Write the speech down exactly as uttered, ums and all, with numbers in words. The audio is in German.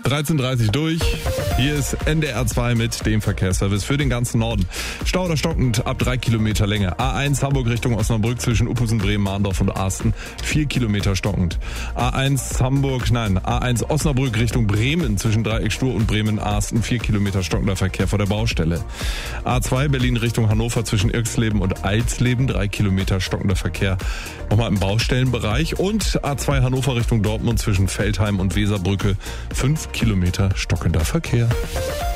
dreizehn Uhr dreißig durch. Hier ist N D R zwei mit dem Verkehrsservice für den ganzen Norden. Stau oder stockend ab drei Kilometer Länge. A eins Hamburg Richtung Osnabrück zwischen Uphusen, Bremen, Mahndorf und Asten. vier Kilometer stockend. A eins Hamburg, nein, A eins Osnabrück Richtung Bremen zwischen Dreieckstur und Bremen-Asten. vier Kilometer stockender Verkehr vor der Baustelle. A zwei Berlin Richtung Hannover zwischen Irksleben und Alsleben. drei Kilometer stockender Verkehr nochmal im Baustellenbereich. Und A zwei Hannover Richtung Dortmund zwischen Feldheim und Weserbrücke. fünf Kilometer stockender Verkehr.